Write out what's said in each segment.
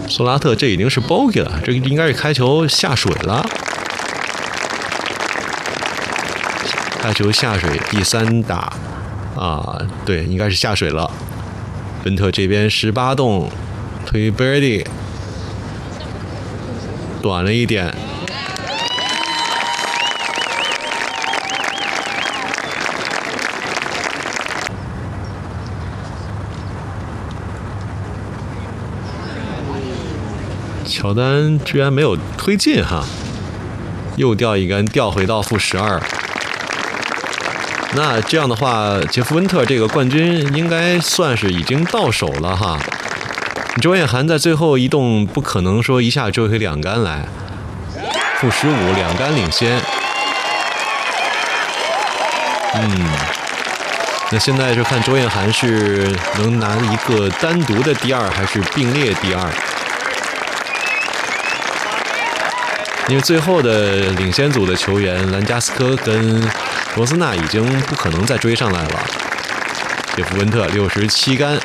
索拉特这已经是 bogey 了，这应该是开球下水了。开球下水，第3打啊，对，应该是下水了。温特这边18洞推 birdie， 短了一点。乔丹居然没有推进哈，又掉一杆，掉回到-12。那这样的话，杰夫温特这个冠军应该算是已经到手了哈。周彦涵在最后一洞不可能说一下追回2杆来，-15，2杆领先。那现在就看周彦涵是能拿一个单独的第2，还是并列第2。因为最后的领先组的球员兰加斯科跟罗斯纳已经不可能再追上来了。杰夫温特67杆，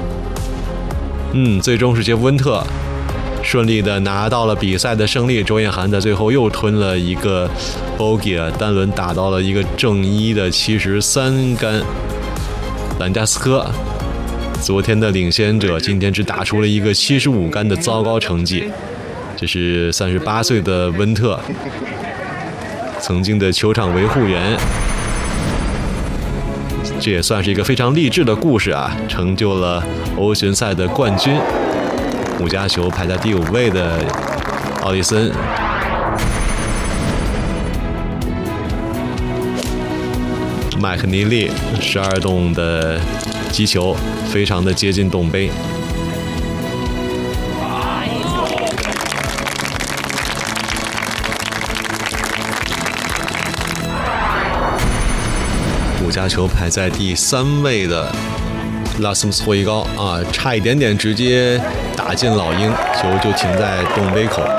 最终是杰夫温特顺利的拿到了比赛的胜利。周彦涵在最后又吞了一个 bogey， 单轮打到了一个正一的73杆。兰加斯科昨天的领先者，今天只打出了一个75杆的糟糕成绩。这是38岁的温特，曾经的球场维护员，这也算是一个非常励志的故事啊！成就了欧巡赛的冠军。5加球排在第5位的奥利森，麦克尼利12洞的击球，非常的接近洞杯。5加球排在第3位的拉斯姆斯霍伊高啊，差一点点直接打进老鹰，球就停在洞杯口。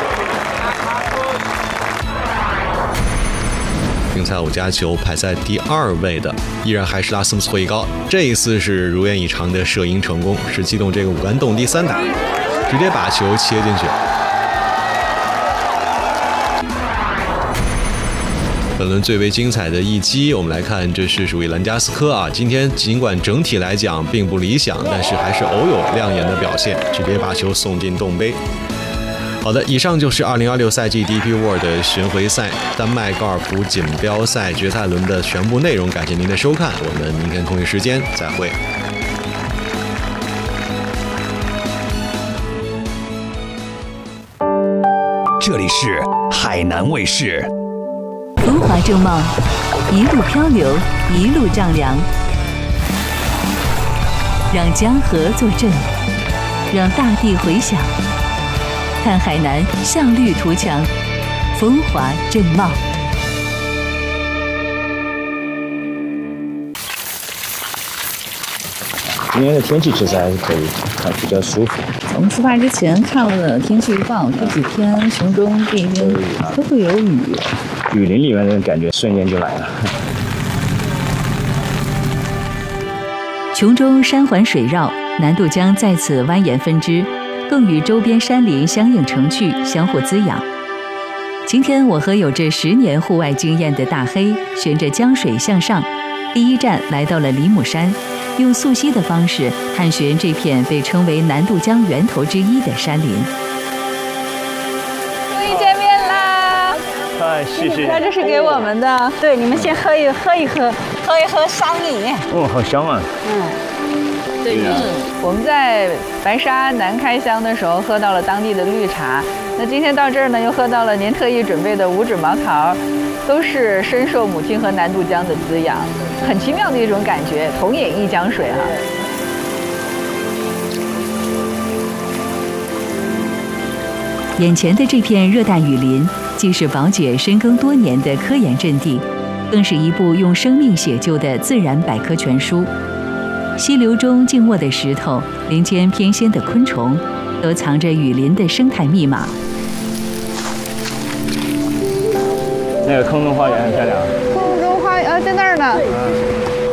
竞赛5加球排在第2位的依然还是拉斯姆斯霍伊高，这一次是如愿以偿的射鹰成功，17洞这个5杆洞第3打，直接把球切进去。本轮最为精彩的一击，我们来看，这是属于兰加斯科啊。今天尽管整体来讲并不理想，但是还是偶有亮眼的表现，直接把球送进洞杯。好的，以上就是2026赛季 DP World 的巡回赛丹麦高尔夫锦标赛决赛轮的全部内容，感谢您的收看，我们明天同一时间再会。 这里是海南卫视。 风华正茂，一路漂流，一路丈量，让江河作证，让大地回响。看海南向绿图强，风华正茂。 今天的天气其实还是可以，比较舒服。 我们出发之前看了天气预报，这几天熊中这边都会有雨， 雨林里面的感觉瞬间就来了。 琼中山环水绕，南渡江在此蜿蜒分支，更与周边山林相映成趣，相互滋养。今天我和有着10年户外经验的大黑，循着江水向上，第一站来到了梨木山。用溯溪的方式探寻这片被称为南渡江源头之一的山林。 终于见面啦！ 谢谢。 那这是给我们的， 对，你们先喝一喝桑饮。 哦，好香啊！ 对，我们在白沙南开箱的时候喝到了当地的绿茶，那今天到这儿呢，又喝到了您特意准备的5指毛桃，都是深受母亲河南渡江的滋养，很奇妙的一种感觉，同饮一江水哈。 眼前的这片热带雨林，既是宝姐深耕多年的科研阵地，更是一部用生命写就的自然百科全书。溪流中静卧的石头，林间翩跹的昆虫，都藏着雨林的生态密码。 那个空中花园很漂亮。 空中花园在那儿呢。